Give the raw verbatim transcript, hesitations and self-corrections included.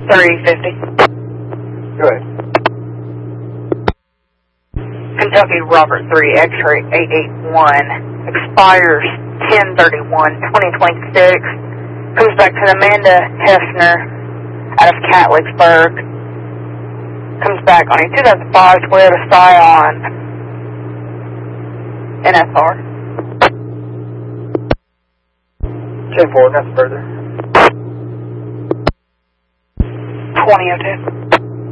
three fifty. Go ahead. Kentucky Robert three, X-ray eight eight one, expires ten thirty-one twenty twenty-six, comes back to Amanda Hefner out of Catlettsburg, comes back on a two thousand five Toyota Scion N S R. ten four, that's further. twenty oh two.